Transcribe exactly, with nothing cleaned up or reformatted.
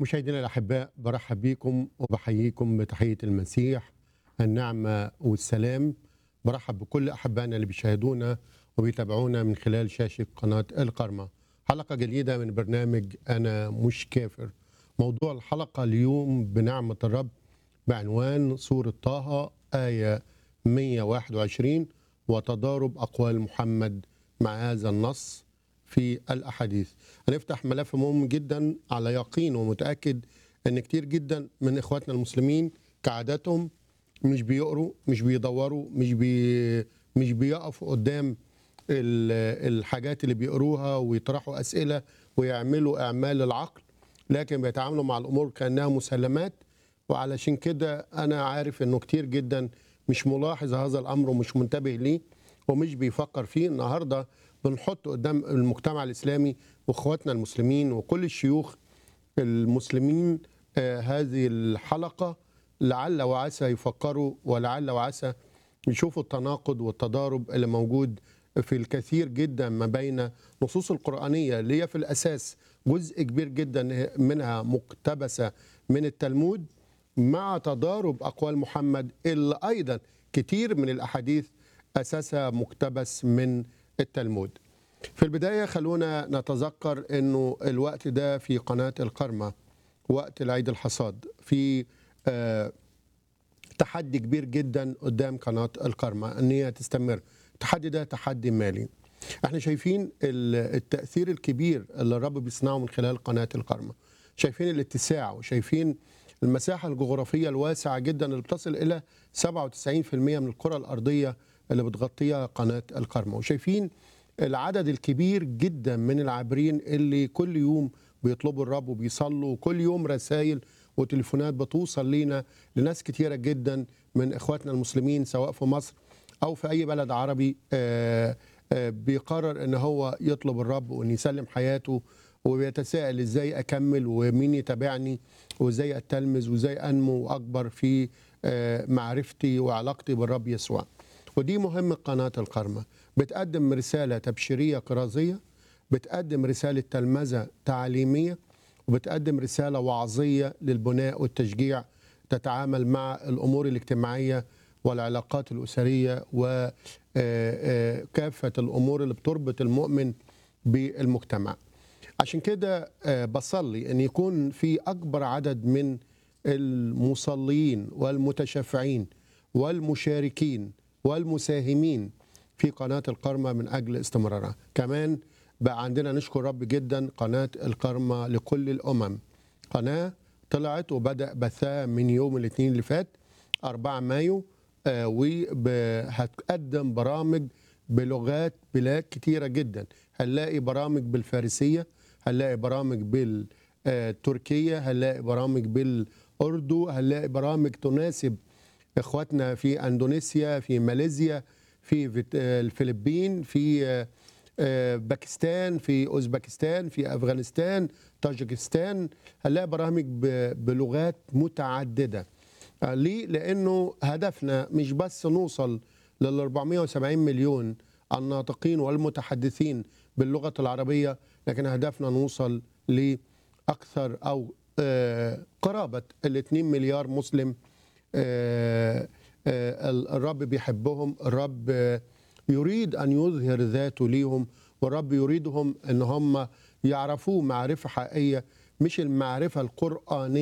مشاهدينا الأحباء، برحب بكم وبحييكم بتحية المسيح النعمة والسلام. برحب بكل أحبائنا اللي بيشاهدونا وبيتابعونا من خلال شاشة قناة القرمة. حلقة جديدة من برنامج أنا مش كافر. موضوع الحلقة اليوم بنعمة الرب بعنوان سورة طه آية مئة وواحد وعشرين وتضارب أقوال محمد مع هذا النص في الأحاديث. هنفتح ملف مهم جدا، على يقين ومتأكد أن كتير جدا من إخواتنا المسلمين كعاداتهم مش بيقروا، مش بيدوروا، مش بي مش بيقفوا قدام الحاجات اللي بيقروها ويطرحوا أسئلة ويعملوا إعمال العقل، لكن بيتعاملوا مع الأمور كأنها مسلمات. وعلشان كده أنا عارف أنه كتير جدا مش ملاحظ هذا الأمر ومش منتبه ليه ومش بيفكر فيه. النهارده بنحط قدام المجتمع الإسلامي وإخواتنا المسلمين وكل الشيوخ المسلمين آه هذه الحلقة، لعل وعسى يفكروا ولعل وعسى يشوفوا التناقض والتضارب اللي موجود في الكثير جدا ما بين نصوص القرآنية اللي هي في الأساس جزء كبير جدا منها مقتبسة من التلمود، مع تضارب أقوال محمد اللي أيضا كتير من الأحاديث أساسها مقتبس من التلمود. في البداية خلونا نتذكر أنه الوقت ده في قناة القرمة وقت العيد الحصاد، في آه تحدي كبير جدا قدام قناة القرمة أن هي تستمر. التحدي ده تحدي مالي. احنا شايفين التأثير الكبير اللي الرب بيصنعه من خلال قناة القرمة، شايفين الاتساع وشايفين المساحة الجغرافية الواسعة جدا اللي بتصل إلى سبعة وتسعين بالمئة من الكرة الأرضية اللي بتغطيها قناة القرمة، وشايفين العدد الكبير جدا من العابرين اللي كل يوم بيطلبوا الرب وبيصلوا، وكل يوم رسائل وتليفونات بتوصل لينا لناس كتيرة جدا من إخواتنا المسلمين سواء في مصر أو في أي بلد عربي آآ آآ بيقرر إن هو يطلب الرب وإن يسلم حياته، وبيتساءل إزاي أكمل ومين يتابعني وإزاي أتلمذ وإزاي أنمو وأكبر في معرفتي وعلاقتي بالرب يسوع. ودي مهمة قناة القرمة، بتقدم رسالة تبشيرية كرازية، بتقدم رسالة تلمذة تعليمية، وبتقدم رسالة وعظية للبناء والتشجيع، تتعامل مع الأمور الاجتماعية والعلاقات الأسرية وكافة الأمور اللي بتربط المؤمن بالمجتمع. عشان كده بصلي أن يكون في أكبر عدد من المصلين والمتشفعين والمشاركين والمساهمين في قناة القرمة من أجل استمرارها. كمان بقى عندنا نشكر رب جدا قناة القرمة لكل الأمم، قناة طلعت وبدأ بثها من يوم الاثنين اللي فات أربعة مايو، آه وهتقدم برامج بلغات بلاد كتيرة جدا. هنلاقي برامج بالفارسية، هنلاقي برامج بالتركية، هنلاقي برامج بالأردو، هنلاقي برامج تناسب إخواتنا في أندونيسيا، في ماليزيا، في الفلبين، في باكستان، في أوزبكستان، في أفغانستان، طاجكستان. هنلاقي برامج بلغات متعددة. ليه؟ لأنه هدفنا مش بس نوصل لل أربعمئة وسبعين مليون الناطقين والمتحدثين باللغة العربية، لكن هدفنا نوصل لأكثر أو قرابة الاثنين مليار مسلم. الرب بيحبهم، الرب يريد أن يظهر ذاته ليهم، والرب يريدهم أن هم يعرفوه معرفة حقيقية، مش المعرفة القرآنية